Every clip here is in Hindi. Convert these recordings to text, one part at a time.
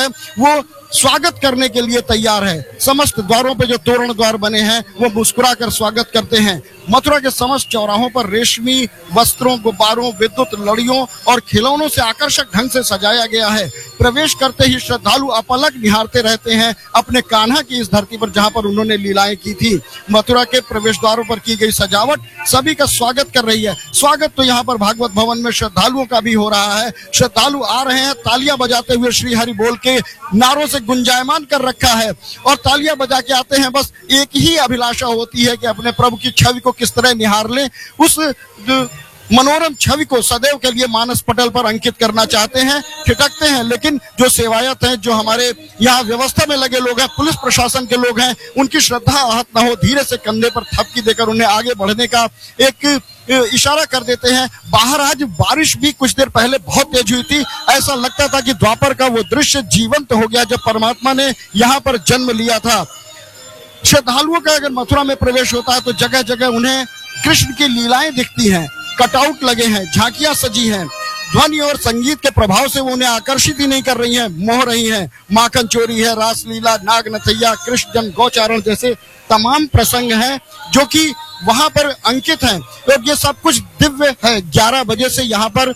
है वो स्वागत करने के लिए तैयार है। समस्त द्वारों पे जो तोरण द्वार बने हैं वो मुस्कुरा कर स्वागत करते हैं। मथुरा के समस्त चौराहों पर रेशमी वस्त्रों, गुब्बारों, विद्युत लड़ियों और खिलौनों से आकर्षक ढंग से सजाया गया है। प्रवेश करते ही श्रद्धालु अपलक निहारते रहते हैं अपने कान्हा की इस धरती पर जहां पर उन्होंने लीलाएं की थी। मथुरा के प्रवेश द्वारों पर की गई सजावट सभी का स्वागत कर रही है। स्वागत तो यहाँ पर भागवत भवन में श्रद्धालुओं का भी हो रहा है। श्रद्धालु आ रहे हैं, तालियां बजाते हुए श्री हरि बोल के नारों से गुंजायमान कर रखा है और तालियां बजा के आते हैं। बस एक ही अभिलाषा होती है कि अपने प्रभु की छवि को किस तरह निहार लें। उस मनोरम छवि को सदैव के लिए मानस पटल पर अंकित करना चाहते हैं, ठिठकते हैं, लेकिन जो सेवायत हैं, जो हमारे यहाँ व्यवस्था में लगे लोग हैं, पुलिस प्रशासन के लोग हैं, उनकी श्रद्धा आहत न हो, धीरे से कंधे पर थपकी देकर उन्हें आगे बढ़ने का एक इशारा कर देते हैं। बाहर आज बारिश भी कुछ देर पहले बहुत तेज हुई थी। ऐसा लगता था कि द्वापर का वो दृश्य जीवंत हो गया जब परमात्मा ने यहाँ पर जन्म लिया था। श्रद्धालुओं का अगर मथुरा में प्रवेश होता है तो जगह जगह उन्हें कृष्ण की लीलाएं दिखती हैं, कटआउट लगे हैं, झांकियां सजी हैं। ध्वनि और संगीत के प्रभाव से वो उन्हें आकर्षित ही नहीं कर रही हैं, मोह रही हैं। माखन चोरी है, रासलीला, नाग नथैया, कृष्ण जन्म, गौचारण जैसे तमाम प्रसंग हैं जो कि वहां पर अंकित हैं। और ये सब कुछ दिव्य है। 11 बजे से यहाँ पर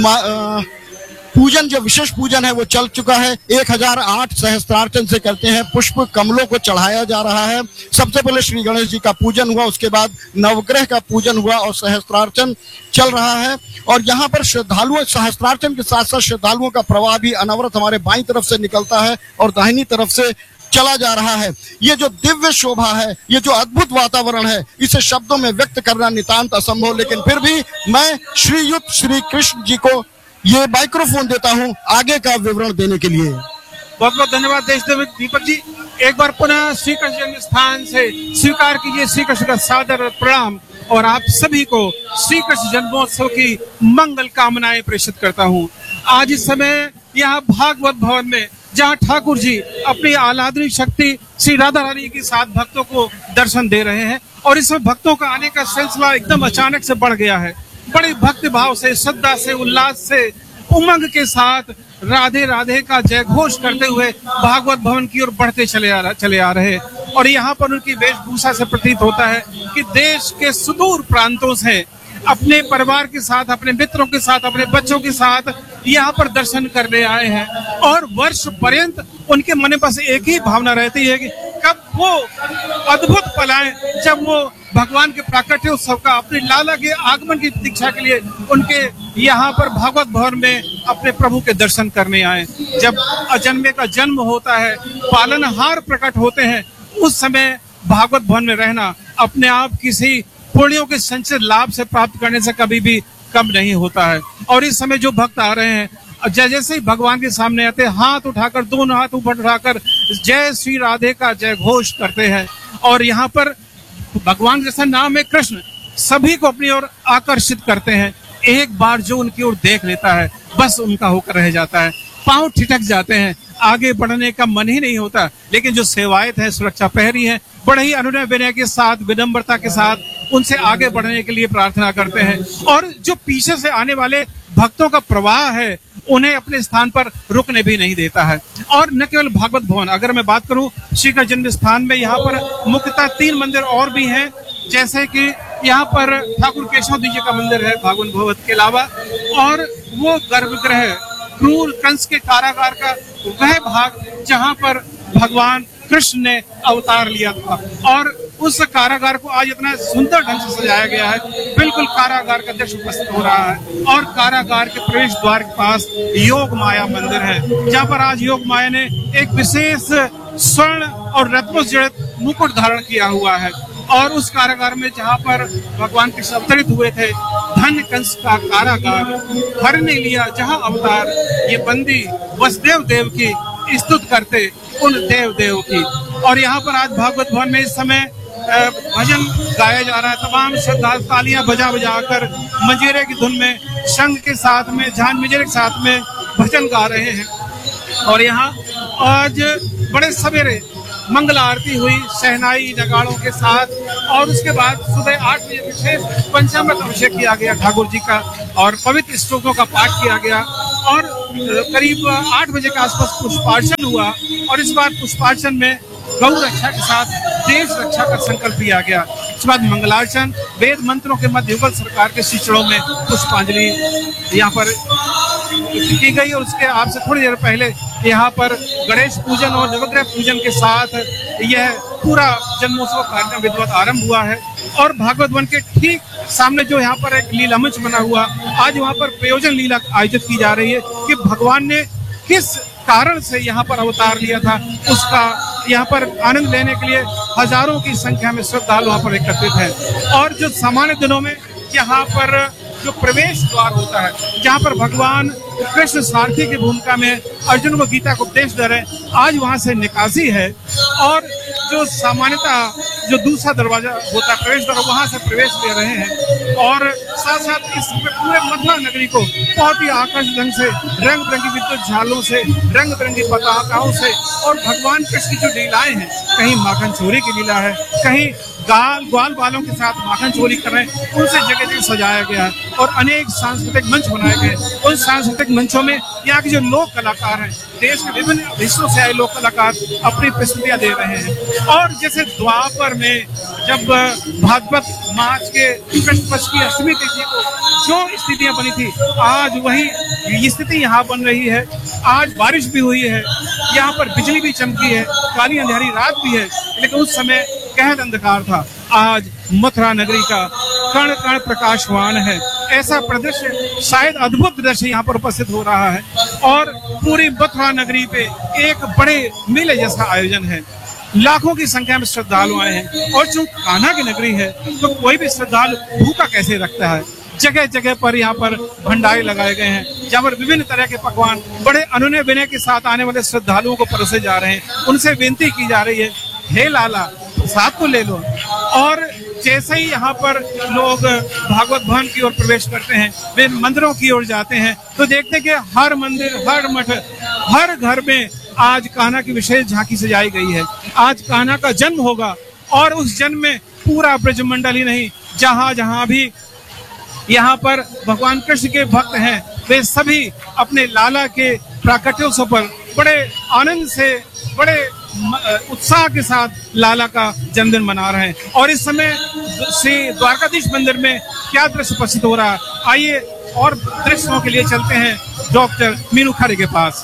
पूजन, जो विशेष पूजन है वो चल चुका है। 1008 सहस्त्रार्चन से करते हैं। पुष्प कमलों को चढ़ाया जा रहा है। सबसे पहले श्री गणेश जी का पूजन हुआ, उसके बाद नवग्रह का पूजन हुआ और सहस्त्रार्चन चल रहा है। और यहाँ पर श्रद्धालुओं, सहस्त्रार्चन के साथ साथ श्रद्धालुओं का प्रवाह भी अनवरत हमारे बाईं तरफ से निकलता है और दाहिनी तरफ से चला जा रहा है। ये जो दिव्य शोभा है, ये जो अद्भुत वातावरण है, इसे शब्दों में व्यक्त करना नितांत असंभव, लेकिन फिर भी मैं श्रीयुत श्री कृष्ण जी को ये माइक्रोफोन देता हूँ आगे का विवरण देने के लिए। बहुत बहुत धन्यवाद देशदेव दीपक जी। एक बार पुनः श्री कृष्ण जन्म स्थान से स्वीकार कीजिए श्री कृष्ण का सादर प्रणाम और आप सभी को श्री कृष्ण जन्मोत्सव की मंगल कामनाएं प्रेषित करता हूँ। आज इस समय यहाँ भागवत भवन में जहाँ ठाकुर जी अपनी आह्लादनी शक्ति श्री राधा रानी के साथ भक्तों को दर्शन दे रहे हैं और इसमें भक्तों का आने का सिलसिला एकदम अचानक से बढ़ गया है। बड़े भक्ति भाव से, श्रद्धा से, उल्लास से, उमंग के साथ राधे राधे का जय घोष करते हुए भागवत भवन की ओर बढ़ते चले आ रहे। और यहाँ पर उनकी वेशभूषा से प्रतीत होता है कि देश के सुदूर प्रांतों से अपने परिवार के साथ, अपने मित्रों के साथ, अपने बच्चों के साथ यहाँ पर दर्शन करने आए हैं। और वर्ष पर्यंत उनके मन में बस एक ही भावना रहती है कि कब वो अद्भुत पल आए जब वो भगवान के प्राकट्य उत्सव का, अपने लाला के आगमन की प्रतीक्षा के लिए उनके यहाँ पर भागवत भवन में अपने प्रभु के दर्शन करने आए। जब अजन्मे का जन्म होता है, पालनहार प्रकट होते हैं, उस समय भागवत भवन में रहना अपने आप किसी पुण्यों के संचित लाभ से प्राप्त करने से कभी भी कम नहीं होता है। और इस समय जो भक्त आ रहे हैं, जैसे ही भगवान के सामने आते हैं, हाथ उठाकर, दोनों हाथ ऊपर उठाकर जय श्री राधे का जय घोष करते हैं। और यहाँ पर भगवान जैसा नाम है कृष्ण, सभी को अपनी ओर आकर्षित करते हैं। एक बार जो उनकी ओर देख लेता है बस उनका होकर रह जाता है, पांव ठिठक जाते हैं, आगे बढ़ने का मन ही नहीं होता। लेकिन जो सेवायत है, सुरक्षा प्रहरी है, बड़े ही अनुनय विनय के साथ, विनम्रता के साथ उनसे आगे बढ़ने के लिए प्रार्थना करते हैं। और जो पीछे से आने वाले भक्तों का प्रवाह है उन्हें अपने स्थान पर रुकने भी नहीं देता है। और न केवल भागवत भवन, अगर मैं बात करूं श्री कृष्ण जन्म स्थान में, यहाँ पर मुख्यतः 3 मंदिर और भी हैं। जैसे कि यहाँ पर ठाकुर केशव जी का मंदिर है भागवत भवन के अलावा, और वो गर्भगृह, क्रूर कंस के कारागार का वह भाग जहाँ पर भगवान कृष्ण ने अवतार लिया था। और उस कारागार को आज इतना सुंदर ढंग से सजाया गया है, बिल्कुल कारागार का दृश्य उपस्थित हो रहा है। और कारागार के प्रवेश द्वार के पास योग माया मंदिर है, जहाँ पर आज योग माया ने एक विशेष स्वर्ण और रत्नों से जड़ित मुकुट धारण किया हुआ है। और उस कारागार में जहाँ पर भगवान कृष्ण अवतरित हुए थे, धन कंस का कारागार भरने लिया जहाँ अवतार, ये बंदी वसुदेव देव की स्तुत करते उन देव देव की। और यहाँ पर आज भागवत भवन में इस समय भजन गाया जा रहा है। तमाम श्रद्धालु तालियां बजा बजा कर मंजीरे की धुन में, शंख के साथ में, झान मंजीरे के साथ में भजन गा रहे हैं। और यहाँ आज बड़े सवेरे मंगल आरती हुई शहनाई नगाड़ों के साथ, और उसके बाद सुबह 8 बजे विशेष पंचामृत अभिषेक किया गया ठाकुर जी का, और पवित्र स्तोत्रों का पाठ किया गया। और करीब 8 बजे के आसपास पुष्पार्चन हुआ और इस बार पुष्पार्चन में गौ रक्षा के साथ देश रक्षा का संकल्प लिया गया। इसके बाद मंगलार्चन, वेद मंत्रों के मध्य युगल सरकार के शिष्यों में पुष्पांजलि यहाँ पर की गई और उसके आपसे थोड़ी देर पहले यहाँ पर गणेश पूजन और नवग्रह पूजन के साथ यह पूरा जन्मोत्सव कार्यक्रम विधिवत आरंभ हुआ है। और भागवत वन के ठीक सामने जो यहाँ पर एक लीला मंच बना हुआ, आज वहाँ पर प्रयोजन लीला आयोजित की जा रही है कि भगवान ने किस कारण से यहाँ पर अवतार लिया था, उसका यहाँ पर आनंद लेने के लिए हजारों की संख्या में श्रद्धालु वहाँ पर एकत्रित है। और जो सामान्य दिनों में यहाँ पर जो प्रवेश द्वार होता है, जहाँ पर भगवान कृष्ण सारथी की भूमिका में अर्जुन को गीता को उपदेश दे रहे हैं, आज वहाँ से निकासी है और जो सामान्यतः जो दूसरा दरवाजा होता है प्रवेश द्वार, वहाँ से प्रवेश ले रहे हैं। और साथ साथ इस पूरे मथुरा नगरी को बहुत ही आकर्षक ढंग से रंग बिरंगी विद्युत झालों से, रंग बिरंगी पताकाओं से और भगवान कृष्ण की जो लीलाएं हैं, कहीं माखन चोरी की लीला है, कहीं ग्वाल बालों के साथ माखन चोरी कर रहे हैं, उनसे जगह जगह सजाया गया है और अनेक सांस्कृतिक मंच बनाए गए। उन सांस्कृतिक मंचों में यहाँ के जो लोक कलाकार हैं, देश के विभिन्न हिस्सों से आए लोक कलाकार अपनी प्रस्तुतियां दे रहे हैं। और जैसे द्वापर में जब भागवत मास के कृष्ण पक्ष की अष्टमी तिथि को जो स्थितियां बनी थी, आज वही स्थिति यहाँ बन रही है। आज बारिश भी हुई है, यहाँ पर बिजली भी चमकी है, काली अंधेरी रात भी है, लेकिन उस समय गहन अंधकार था। आज मथुरा नगरी का कण कण प्रकाशवान है। ऐसा प्रदर्शन, शायद अद्भुत दृश्य यहाँ पर उपस्थित हो रहा है और पूरी मथुरा नगरी पे एक बड़े मेले जैसा आयोजन है। लाखों की संख्या में श्रद्धालु आए हैं और जो कान्हा की नगरी है तो कोई भी श्रद्धालु भूखा कैसे रखता है। जगह जगह पर यहाँ पर भंडारे लगाए गए हैं, जहाँ पर विभिन्न तरह के पकवान बड़े अनुनय विनय के साथ आने वाले श्रद्धालुओं को परोसे जा रहे हैं। उनसे विनती की जा रही है, हे लाला प्रसाद तो ले लो। और जैसे ही यहाँ पर लोग भागवत भवन की ओर प्रवेश करते हैं, वे मंदिरों की ओर जाते हैं, तो देखते हैं कि हर मंदिर, हर मठ, हर घर में आज कान्हा की विशेष झांकी सजाई गई है। आज कान्हा का जन्म होगा और उस जन्म में पूरा ब्रजमंडल ही नहीं, जहाँ जहाँ भी यहाँ पर भगवान कृष्ण के भक्त हैं, वे सभी अपने लाला के प्राकट्योत्सव पर बड़े आनंद से, बड़े उत्साह के साथ लाला का जन्मदिन मना रहे हैं। और इस समय श्री द्वारकाधीश मंदिर में क्या दृश्य उपस्थित हो रहा है, आइए और दृश्यों के लिए चलते हैं डॉक्टर मीनू खरे के पास।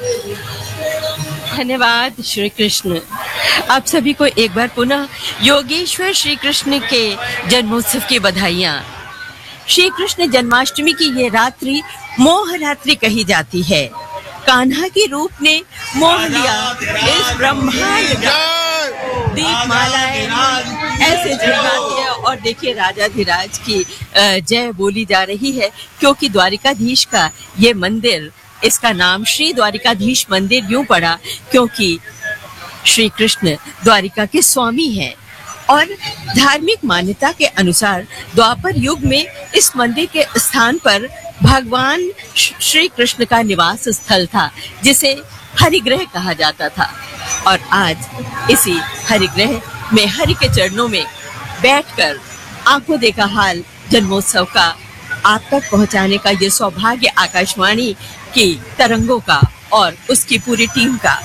धन्यवाद श्री कृष्ण। आप सभी को एक बार पुनः योगेश्वर श्री कृष्ण के जन्मोत्सव की बधाइयाँ। श्री कृष्ण जन्माष्टमी की ये रात्रि मोह रात्रि कही जाती है। कान्हा के रूप ने मोह लिया इस ब्रह्मांड का। दीपमालाएं ऐसे जगमगाती है और देखिए राजाधिराज की जय बोली जा रही है, क्योंकि द्वारिकाधीश का ये मंदिर, इसका नाम श्री द्वारिकाधीश मंदिर यूं पड़ा क्योंकि श्री कृष्ण द्वारिका के स्वामी हैं। और धार्मिक मान्यता के अनुसार द्वापर युग में इस मंदिर के स्थान पर भगवान श्री कृष्ण का निवास स्थल था, जिसे हरिग्रह कहा जाता था। और आज इसी हरिग्रह में हरि के चरणों में बैठकर आंखों देखा हाल जन्मोत्सव का आप तक पहुंचाने का ये सौभाग्य आकाशवाणी की तरंगों का और उसकी पूरी टीम का।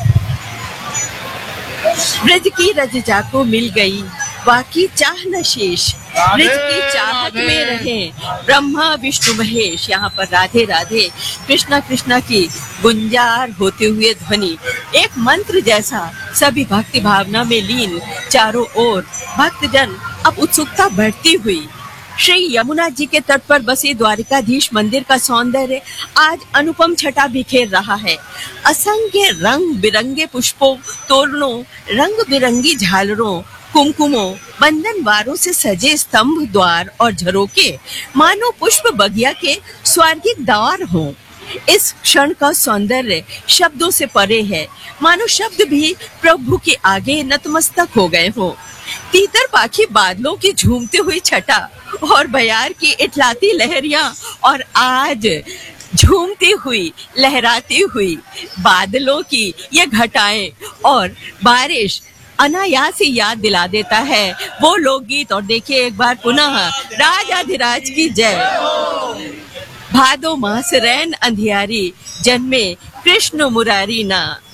ब्रज की रज जाको मिल गई, बाकी चाह न शेष, ब्रज की चाहत में रहे ब्रह्मा विष्णु महेश। यहाँ पर राधे राधे कृष्णा कृष्णा की गुंजार होते हुए ध्वनि, एक मंत्र जैसा सभी भक्ति भावना में लीन। चारों ओर भक्तजन अब उत्सुकता बढ़ती हुई। श्री यमुना जी के तट पर बसे द्वारिकाधीश मंदिर का सौंदर्य आज अनुपम छटा बिखेर रहा है। असंख्य रंग बिरंगे पुष्पों, तोरणों, रंग बिरंगी झालरों, कुमकुमों, बंधनवारों से सजे स्तंभ, द्वार और झरोके मानो पुष्प बगिया के स्वर्गिक द्वार हों। इस क्षण का सौंदर्य शब्दों से परे है, मानो शब्द भी प्रभु के आगे नतमस्तक हो गए हों। तीतर पाखी बादलों की झूमती हुई छटा और बयार की इटलाती लहरियां और आज झूमती हुई लहराती हुई बादलों की ये घटाएं और बारिश अनायास ही याद दिला देता है वो लोकगीत। और देखिए एक बार पुनः राजाधिराज की जय। भादो मास रैन अंधियारी, जन्मे कृष्ण मुरारी ना।